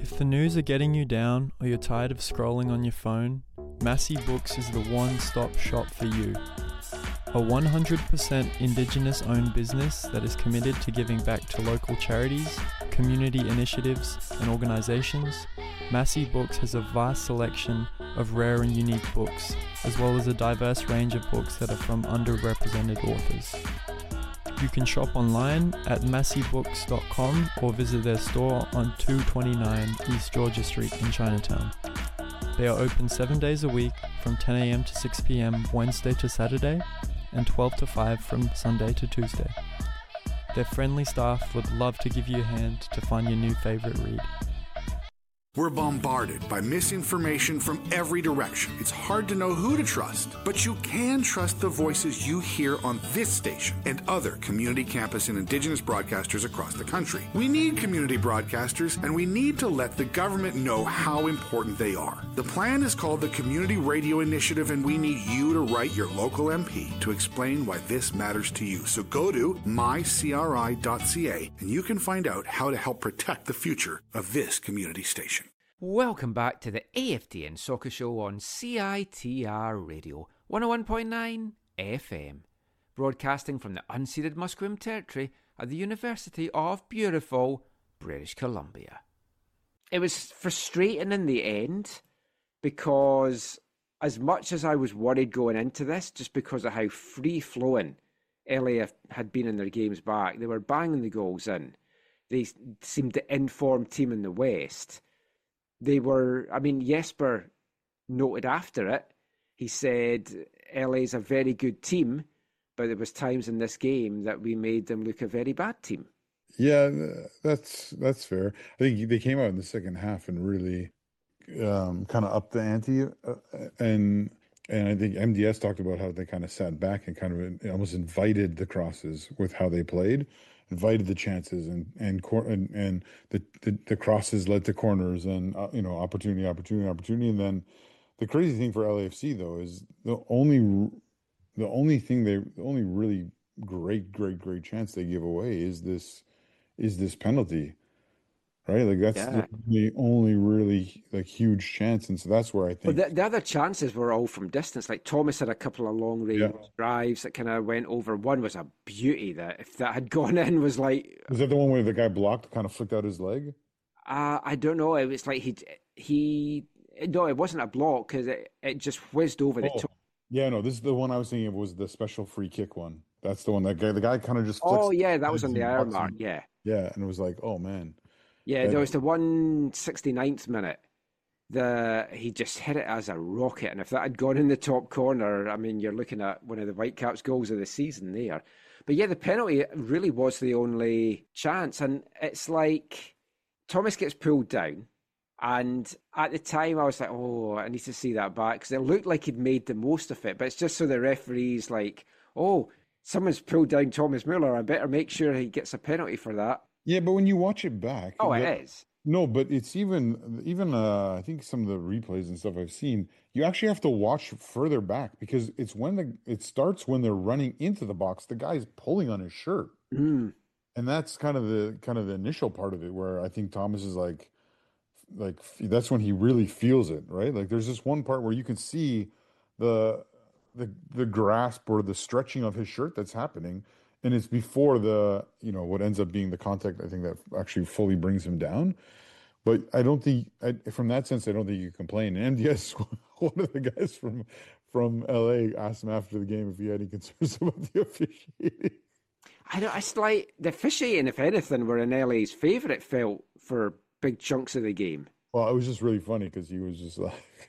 If the news are getting you down or you're tired of scrolling on your phone, Massey Books is the one-stop shop for you. A 100% Indigenous-owned business that is committed to giving back to local charities, community initiatives, and organisations, Massey Books has a vast selection of rare and unique books, as well as a diverse range of books that are from underrepresented authors. You can shop online at masseybooks.com or visit their store on 229 East Georgia Street in Chinatown. They are open 7 days a week from 10 a.m. to 6 p.m. Wednesday to Saturday and 12 to 5 from Sunday to Tuesday. Their friendly staff would love to give you a hand to find your new favorite read. We're bombarded by misinformation from every direction. It's hard to know who to trust, but you can trust the voices you hear on this station and other community campus and Indigenous broadcasters across the country. We need community broadcasters, and we need to let the government know how important they are. The plan is called the Community Radio Initiative, and we need you to write your local MP to explain why this matters to you. So go to mycri.ca, and you can find out how to help protect the future of this community station. Welcome back to the AFTN Soccer Show on CITR Radio 101.9 FM, broadcasting from the unceded Musqueam Territory at the University of beautiful British Columbia. It was frustrating in the end because as much as I was worried going into this, just because of how free-flowing LA had been in their games back, they were banging the goals in. They seemed the informed team in the West. They were, Jesper noted after it, he said, LA's a very good team, but there was times in this game that we made them look a very bad team. Yeah, that's fair. I think they came out in the second half and really kind of upped the ante. And I think MDS talked about how they kind of sat back and kind of almost invited the crosses with how they played. Invited the chances and the crosses led to corners and opportunity, and then the crazy thing for LAFC though is the only really great chance they give away is this penalty, right? Like that's the only really huge chance, and so that's where I think the other chances were all from distance. Like Thomas had a couple of long range drives that kind of went over. One was a beauty that if that had gone in was like. Was that the one where the guy blocked, kind of flicked out his leg? I don't know. It was like no, it wasn't a block because it just whizzed over the top. Yeah, no, this is the one I was thinking of was the special free kick one. That's the one the guy kind of just. Oh yeah, that was on the hour mark. Yeah, and it was like, oh man. Yeah, there was the 169th minute. He just hit it as a rocket, and if that had gone in the top corner, you're looking at one of the Whitecaps' goals of the season there. But yeah, the penalty really was the only chance, and it's like Thomas gets pulled down, and at the time I was like, oh, I need to see that back, because it looked like he'd made the most of it, but it's just so the referee's like, oh, someone's pulled down Thomas Muller, I better make sure he gets a penalty for that. Yeah, but when you watch it back... Oh, it is. No, but it's even I think some of the replays and stuff I've seen, you actually have to watch further back because it's it starts when they're running into the box. The guy's pulling on his shirt. Mm. And that's kind of the initial part of it where I think Thomas is like that's when he really feels it, right? Like there's this one part where you can see the grasp or the stretching of his shirt that's happening. And it's before what ends up being the contact, I think, that actually fully brings him down. But I don't think, from that sense, I don't think you complain. And yes, one of the guys from LA asked him after the game if he had any concerns about the officiating. It's like the officiating, if anything, were in LA's favour, it felt, for big chunks of the game. Well, it was just really funny because he was just like...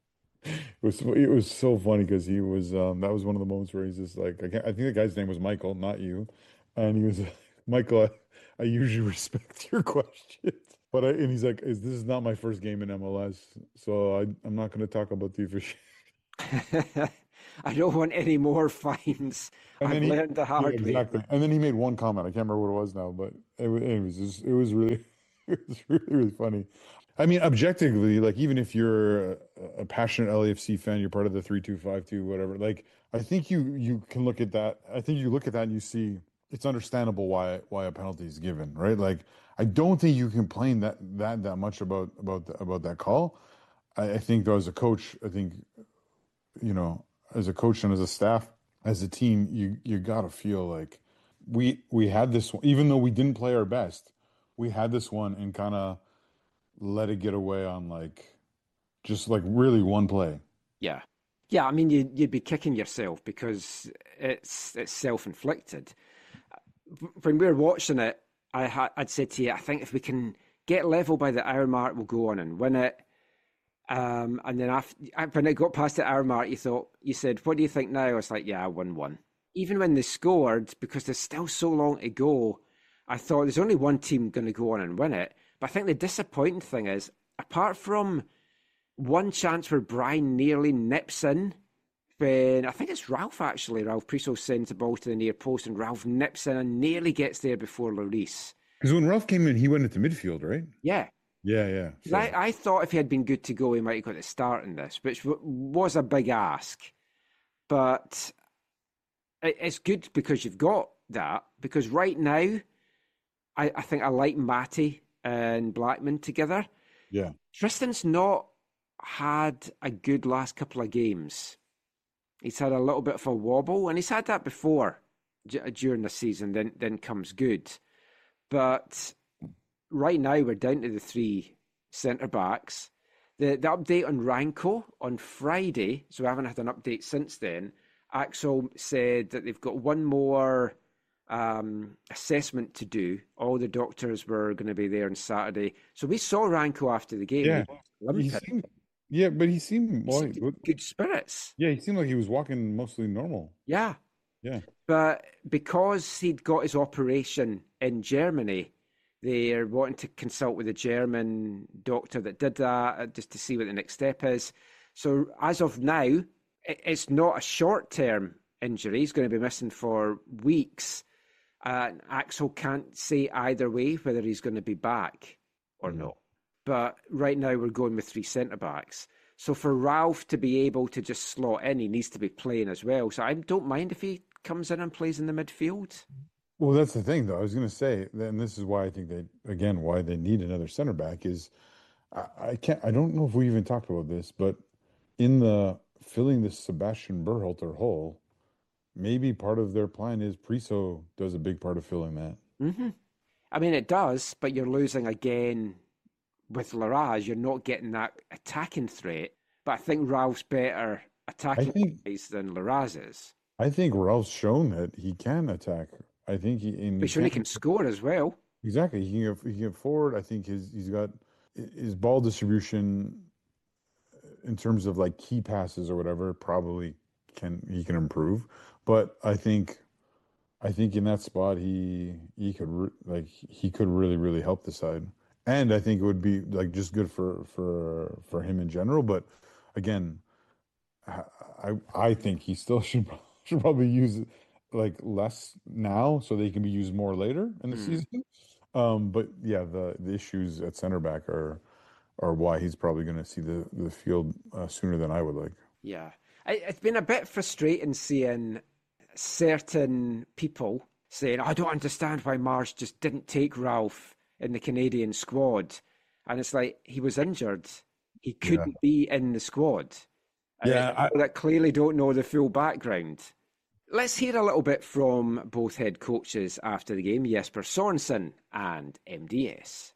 It was so funny because he was that was one of the moments where he's just like I think the guy's name was Michael, not you, and he was like, Michael, I usually respect your questions, but and he's like, this is not my first game in MLS, so I'm not going to talk about the officiating. I don't want any more fines. I've learned the hard way. Exactly. And then he made one comment. I can't remember what it was now, but it was really really funny. Objectively, like even if you're a passionate LAFC fan, you're part of the 3252, whatever. Like I think you can look at that. I think you look at that and you see it's understandable why a penalty is given, right? Like I don't think you can complain that much about that call. I think though, as a coach, I think, as a coach and as a staff, as a team, you got to feel like we had this one, even though we didn't play our best, we had this one and kind of let it get away on just really one play. Yeah. Yeah, I mean, you'd be kicking yourself because it's self-inflicted. When we were watching it, I'd said to you, I think if we can get level by the hour mark, we'll go on and win it. And then when it got past the hour mark, you said, what do you think now? I was like, yeah, 1-1. Even when they scored, because there's still so long to go, I thought there's only one team going to go on and win it. But I think the disappointing thing is, apart from one chance where Brian nearly nips in, when I think it's Ralph Priso sends the ball to the near post and Ralph nips in and nearly gets there before Lloris. Because when Ralph came in, he went into midfield, right? Yeah. Yeah. Sure. I thought if he had been good to go, he might have got a start in this, which was a big ask. But it's good because you've got that, because right now, I think I like Matty and Blackman together. Yeah. Tristan's not had a good last couple of games. He's had a little bit of a wobble, and he's had that before during the season, then comes good. But right now we're down to the 3 centre-backs. The update on Ranko on Friday, so we haven't had an update since then, Axel said that they've got one more assessment to do. All the doctors were going to be there on Saturday. So we saw Ranko after the game. Yeah. But he seemed good spirits. Yeah, he seemed like he was walking mostly normal. Yeah. Yeah. But because he'd got his operation in Germany, they're wanting to consult with the German doctor that did that just to see what the next step is. So as of now, it's not a short-term injury. He's going to be missing for weeks. Axel can't say either way whether he's going to be back or not. But right now we're going with 3 centre-backs. So for Ralph to be able to just slot in, he needs to be playing as well. So I don't mind if he comes in and plays in the midfield. Well, that's the thing, though. I was going to say, and this is why I think why they need another centre-back is, I don't know if we even talked about this, but in the filling the Sebastian Berhalter hole, maybe part of their plan is Priso does a big part of filling that. Mm-hmm. I mean, it does, but you're losing again with Larraz. You're not getting that attacking threat. But I think Ralph's better attacking than Larraz is. I think Ralph's shown that he can attack. I think he can score as well. Exactly. He can get forward. I think he's got his ball distribution in terms of key passes or whatever, probably he can improve. But I think in that spot he could really, really help the side. And I think it would be just good for him in general. But again, I think he still should probably use less now so they can be used more later in the season. But yeah, the issues at center back are why he's probably going to see the field sooner than I would like. Yeah, it's been a bit frustrating seeing certain people saying, I don't understand why Marsch just didn't take Ralph in the Canadian squad. And it's like, he was injured. He couldn't be in the squad. That clearly don't know the full background. Let's hear a little bit from both head coaches after the game, Jesper Sorensen and MDS.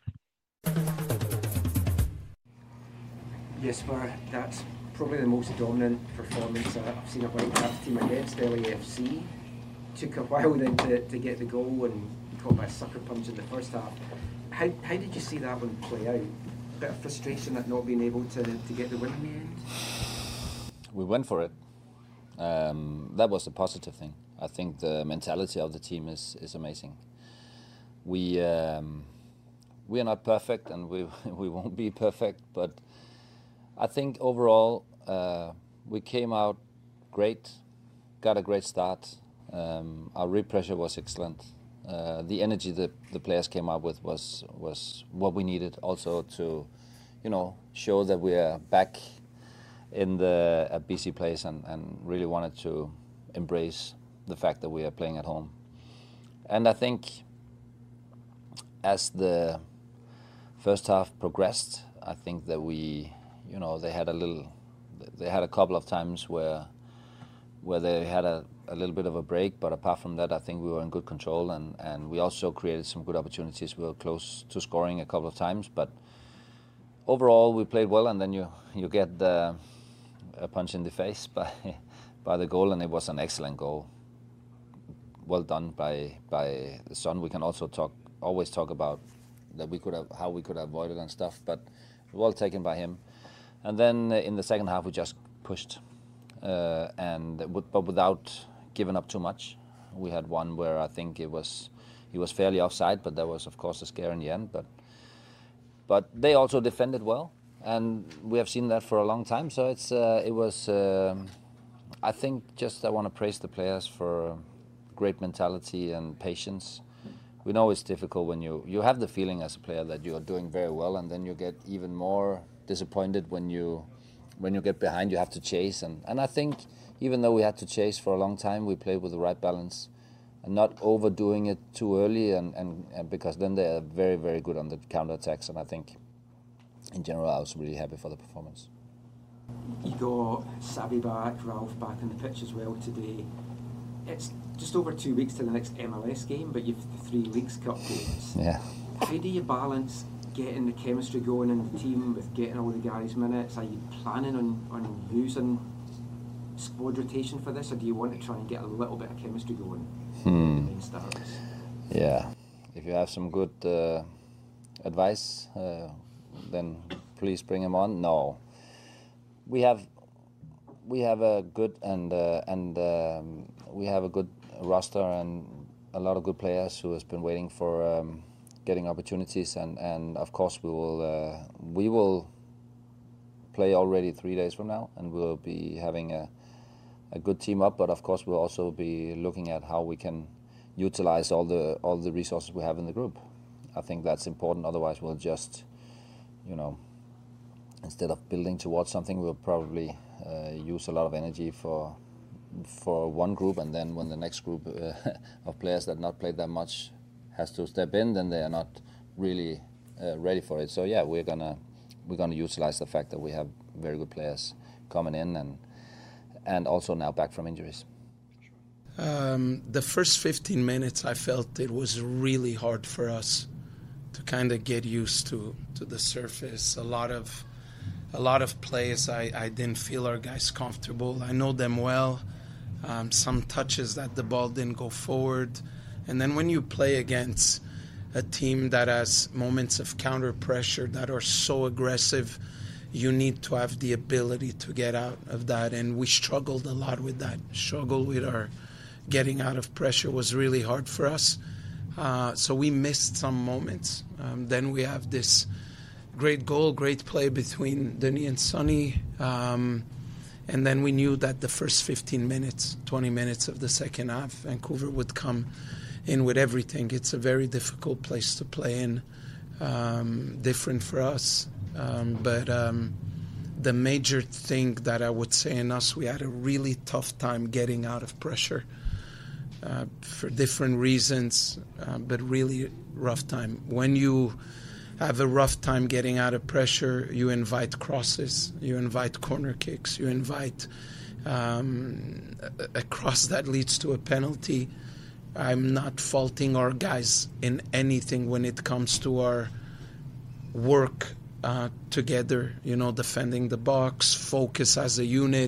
Jesper, that's probably the most dominant performance I've seen a Whitecaps team against LAFC. Took a while then to get the goal and caught by a sucker punch in the first half. How did you see that one play out? A bit of frustration at not being able to get the win in the end? We went for it. That was a positive thing. I think the mentality of the team is amazing. We are not perfect, and we won't be perfect, but I think overall we came out great, got a great start. Our repressure was excellent. The energy that the players came up with was what we needed also to, show that we are back in the BC Place and really wanted to embrace the fact that we are playing at home. And I think as the first half progressed, I think that they had a couple of times where they had a little bit of a break, but apart from that, I think we were in good control, and we also created some good opportunities. We were close to scoring a couple of times, but overall we played well, and then you get a punch in the face by the goal, and it was an excellent goal. Well done by the Son. We can also always talk about that how we could have avoided and stuff, but well taken by him. And then in the second half we just pushed, but without giving up too much. We had one where I think he was fairly offside, but there was of course a scare in the end. But they also defended well, and we have seen that for a long time. So I think I want to praise the players for great mentality and patience. We know it's difficult when you have the feeling as a player that you are doing very well, and then you get even more disappointed when you get behind. You have to chase, and I think even though we had to chase for a long time, we played with the right balance and not overdoing it too early, and because then they are very, very good on the counter-attacks, and I think in general I was really happy for the performance. You got Xavi back, Ralph back on the pitch as well today. It's just over 2 weeks to the next MLS game, but you've the 3 Leagues Cup games. Yeah. How do you balance getting the chemistry going in the team with getting all the Gary's minutes? Are you planning on using squad rotation for this, or do you want to try and get a little bit of chemistry going in the main starters? Yeah, if you have some good advice, then please bring him on. No, we have a good we have a good roster and a lot of good players who has been waiting for getting opportunities, and of course we will play already 3 days from now, and we'll be having a good team up. But of course we'll also be looking at how we can utilize all the resources we have in the group. I think that's important. Otherwise we'll just, instead of building towards something, we'll probably use a lot of energy for one group, and then when the next group of players that not played that much has to step in, then they are not really ready for it. So yeah, we're gonna utilize the fact that we have very good players coming in and also now back from injuries. The first 15 minutes, I felt it was really hard for us to kind of get used to the surface. A lot of plays, I didn't feel our guys comfortable. I know them well. Some touches that the ball didn't go forward. And then when you play against a team that has moments of counter pressure that are so aggressive, you need to have the ability to get out of that. And we struggled a lot with that. Struggle with our getting out of pressure was really hard for us. So we missed some moments. Then we have this great goal, great play between Denis and Sonny. And then we knew that the first 15 minutes, 20 minutes of the second half, Vancouver would come in with everything. It's a very difficult place to play in, different for us. But the major thing that I would say in us, we had a really tough time getting out of pressure for different reasons, but really rough time. When you have a rough time getting out of pressure, you invite crosses, you invite corner kicks, you invite a cross that leads to a penalty. I'm not faulting our guys in anything when it comes to our work together, defending the box, focus as a unit.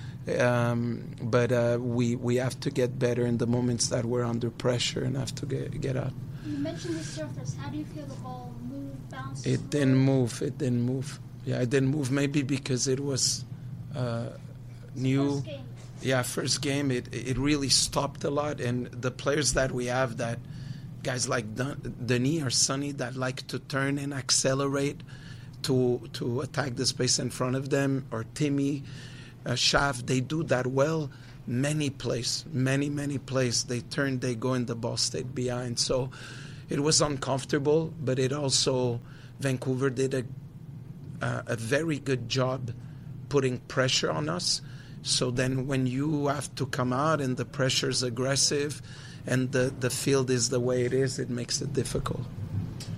But we have to get better in the moments that we're under pressure and have to get out. You mentioned the surface. How do you feel the ball moved, bounced? It didn't move. Yeah, it didn't move. Maybe because it was new. First game. Yeah, first game. It really stopped a lot. And the players that we have, that guys like Denis or Sonny that like to turn and accelerate to attack the space in front of them, or Timmy, Schaaf, they do that well. Many plays, they turn, they go, and the ball stayed behind. So it was uncomfortable, but it also, Vancouver did a very good job putting pressure on us. So then when you have to come out and the pressure is aggressive and the field is the way it is, it makes it difficult.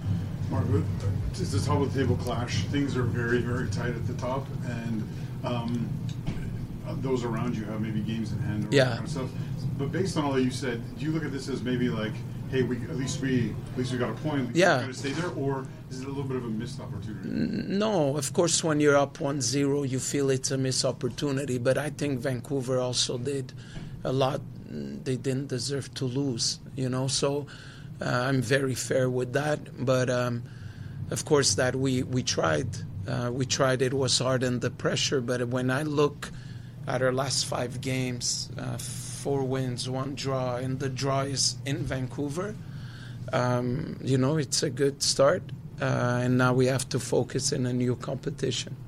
Mark, it's a top of the table clash. Things are very, very tight at the top, and those around you have maybe games in hand or that kind of stuff. But based on all that you said, do you look at this as maybe like, hey, at least we got a point. We got to stay there, or is it a little bit of a missed opportunity? No, of course, when you're up 1-0, you feel it's a missed opportunity. But I think Vancouver also did a lot. They didn't deserve to lose, So I'm very fair with that. But of course, that we tried. We tried. It was hard under pressure. But when I look at our last 5 games, 4 wins, 1 draw, and the draw is in Vancouver, it's a good start. And now we have to focus in a new competition.